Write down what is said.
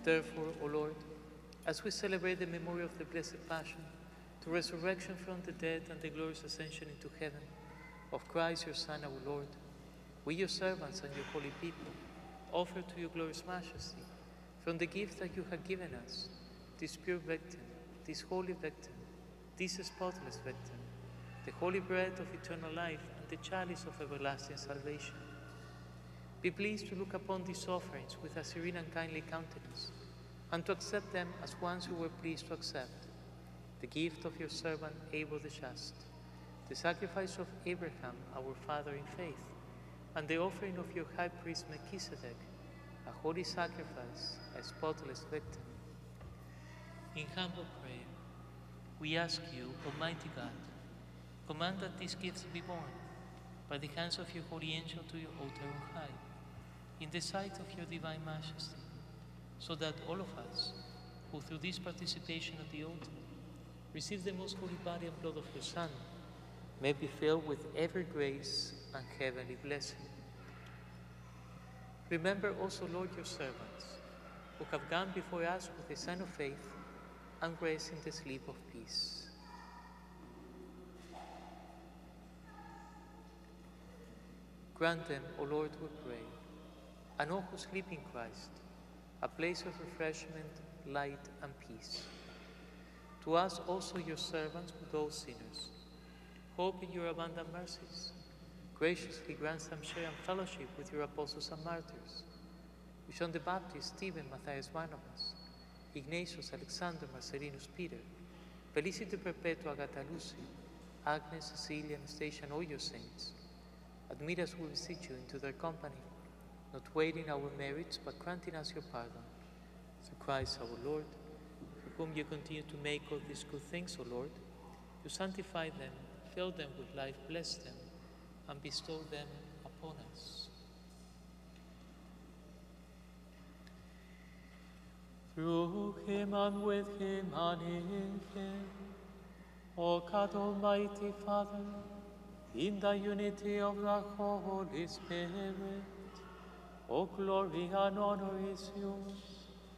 Therefore, O Lord, as we celebrate the memory of the Blessed Passion, the resurrection from the dead and the glorious ascension into heaven of Christ your Son, our Lord, we, your servants and your holy people, offer to your glorious majesty, from the gift that you have given us, this pure victim, this holy victim, this spotless victim, the holy bread of eternal life and the chalice of everlasting salvation. Be pleased to look upon these offerings with a serene and kindly countenance, and to accept them as ones who were pleased to accept the gift of your servant Abel the Just, the sacrifice of Abraham, our father in faith, and the offering of your high priest Melchizedek, a holy sacrifice, a spotless victim. In humble prayer, we ask you, Almighty God, command that these gifts be borne by the hands of your holy angel to your altar on high, in the sight of your divine majesty, so that all of us, who through this participation at the altar receive the most holy body and blood of your Son, may be filled with every grace and heavenly blessing. Remember also, Lord, your servants, who have gone before us with the sign of faith and rest in the sleep of peace. Grant them, O Lord, we pray, and all who sleep in Christ, a place of refreshment, light, and peace. To us also, your servants, with all sinners, hope in your abundant mercies, graciously grant some share and fellowship with your apostles and martyrs, with John the Baptist, Stephen, Matthias, Barnabas, Ignatius, Alexander, Marcellinus, Peter, Felicity Perpetua, Agatha, Lucy, Agnes, Cecilia, Anastasia, and all your saints. Admit us, we beseech you, into their company, not weighing our merits, but granting us your pardon. Through Christ our Lord, through whom you continue to make all these good things, O Lord, you sanctify them, fill them with life, bless them, and bestow them upon us. Through him and with him and in him, O God Almighty Father, in the unity of the Holy Spirit, all glory and honor is yours